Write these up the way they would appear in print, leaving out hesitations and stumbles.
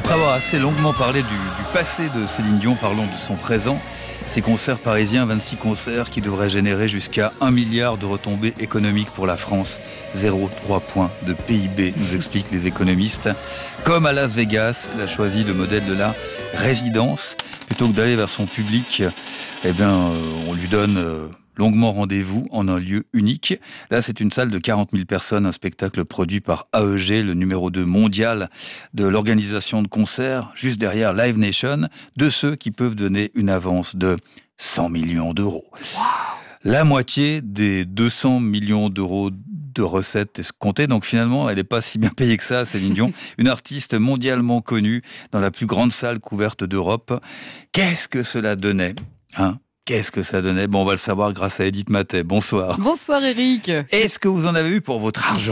Après avoir assez longuement parlé du passé de Céline Dion, parlons de son présent. Ces concerts parisiens, 26 concerts qui devraient générer jusqu'à 1 milliard de retombées économiques pour la France. 0,3 points de PIB, nous expliquent les économistes. Comme à Las Vegas, elle a choisi le modèle de la résidence. Plutôt que d'aller vers son public, on lui donne longuement rendez-vous en un lieu unique. Là, c'est une salle de 40 000 personnes, un spectacle produit par AEG, le numéro 2 mondial de l'organisation de concerts, juste derrière Live Nation, de ceux qui peuvent donner une avance de 100 millions d'euros. Wow. La moitié des 200 millions d'euros de recettes escomptées. Donc finalement, elle n'est pas si bien payée que ça, Céline Dion. Une artiste mondialement connue dans la plus grande salle couverte d'Europe. Qu'est-ce que cela donnait, Qu'est-ce que ça donnait ? Bon, on va le savoir grâce à Edith Matet. Bonsoir. Bonsoir Eric. Est-ce que vous en avez eu pour votre argent ?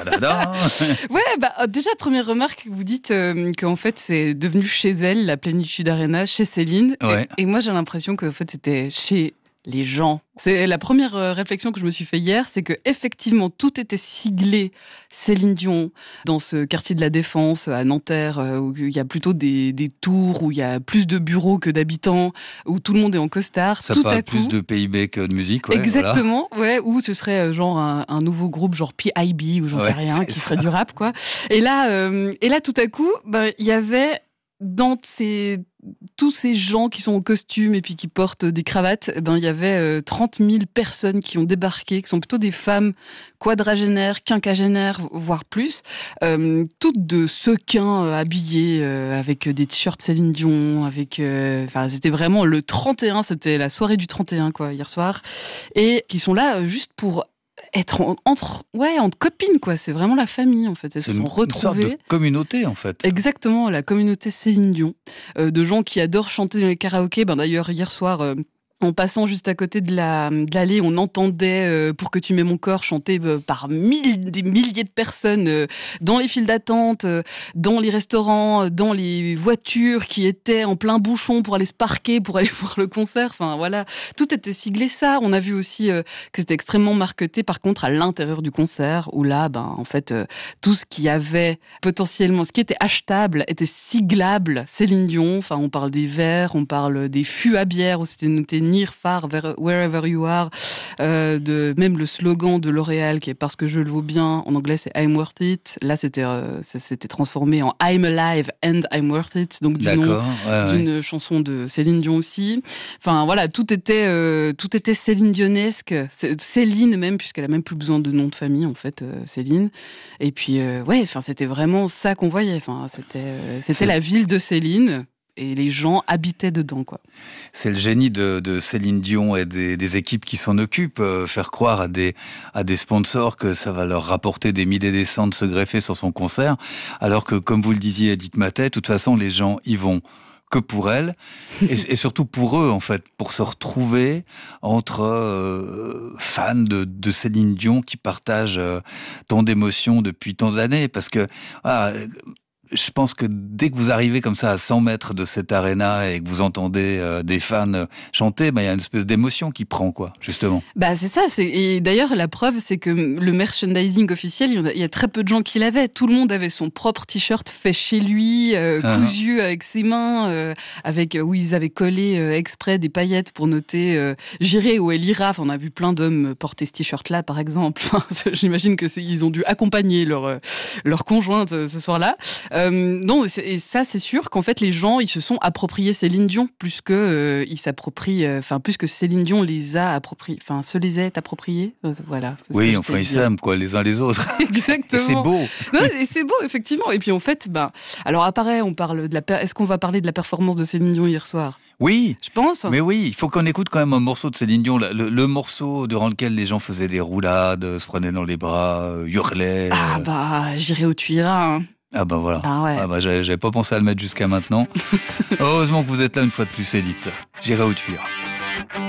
Ouais, déjà, première remarque, vous dites qu'en fait, c'est devenu chez elle, la Plénitude Arena, chez Céline. Ouais. Et moi, j'ai l'impression que en fait, c'était chez les gens. C'est la première réflexion que je me suis fait hier, c'est que effectivement tout était siglé Céline Dion dans ce quartier de la Défense à Nanterre où il y a plutôt des tours, où il y a plus de bureaux que d'habitants, où tout le monde est en costard. Ça tout parle à coup, plus de PIB que de musique. Ouais, exactement, voilà. ouais, ou ce serait genre un nouveau groupe genre PIB ou j'en sais rien qui ferait du rap quoi. Et là tout à coup, il y avait dans tous ces gens qui sont en costume et puis qui portent des cravates, il y avait 30 000 personnes qui ont débarqué, qui sont plutôt des femmes quadragénaires, quinquagénaires, voire plus, toutes de sequins habillées avec des t-shirts Céline Dion, c'était vraiment le 31, c'était la soirée du 31 quoi, hier soir, et qui sont là juste pour être entre copines quoi, c'est vraiment la famille en fait, elles se sont retrouvées. Une sorte de communauté en fait. Exactement, la communauté Céline Dion, de gens qui adorent chanter dans les karaokés. D'ailleurs hier soir, en passant juste à côté de l'allée, on entendait Pour que tu m'aies mon corps chanter par des milliers de personnes dans les files d'attente, dans les restaurants, dans les voitures qui étaient en plein bouchon pour aller se parquer, pour aller voir le concert. Enfin voilà, tout était siglé ça. On a vu aussi que c'était extrêmement marketé par contre à l'intérieur du concert où là, tout ce qui avait potentiellement, ce qui était achetable était siglable Céline Dion. Enfin, on parle des verres, on parle des fûts à bière où c'était noté Near Far, Wherever You Are, même le slogan de L'Oréal qui est Parce que je le vaux bien, en anglais c'est I'm Worth It, là c'était transformé en I'm Alive and I'm Worth It, donc du nom d'une chanson de Céline Dion aussi. Enfin voilà, tout était Céline Dionesque, Céline même, puisqu'elle a même plus besoin de nom de famille en fait, Céline. Et puis c'était vraiment ça qu'on voyait, c'était la ville de Céline. Et les gens habitaient dedans, quoi. C'est le génie de Céline Dion et des équipes qui s'en occupent, faire croire à des sponsors que ça va leur rapporter des milliers des cents de se greffer sur son concert, alors que, comme vous le disiez, Edith Matet, de toute façon, les gens y vont que pour elle, et surtout pour eux, en fait, pour se retrouver entre fans de Céline Dion qui partagent tant d'émotions depuis tant d'années, parce que... je pense que dès que vous arrivez comme ça à 100 mètres de cette aréna et que vous entendez des fans chanter, il y a une espèce d'émotion qui prend, quoi, justement. C'est ça. Et d'ailleurs, la preuve, c'est que le merchandising officiel, il y a très peu de gens qui l'avaient. Tout le monde avait son propre t-shirt fait chez lui, cousu avec ses mains, où ils avaient collé exprès des paillettes pour noter j'irai où elle ira. Enfin, on a vu plein d'hommes porter ce t-shirt-là, par exemple. J'imagine ils ont dû accompagner leur conjointe ce soir-là. Non, et ça c'est sûr qu'en fait les gens ils se sont appropriés Céline Dion plus que ils s'approprient, plus que Céline Dion les a appropriés, se les est appropriés. Voilà. Oui, enfin ils s'aiment quoi les uns les autres. Exactement. Et c'est beau. Non, et c'est beau effectivement. Et puis en fait, alors apparaît, on parle est-ce qu'on va parler de la performance de Céline Dion hier soir ? Oui, je pense. Mais oui, il faut qu'on écoute quand même un morceau de Céline Dion, le morceau durant lequel les gens faisaient des roulades, se prenaient dans les bras, hurlaient. J'irai où tu iras. Voilà. Ouais. J'avais pas pensé à le mettre jusqu'à maintenant. Heureusement que vous êtes là une fois de plus, Edith. J'irai où tu iras.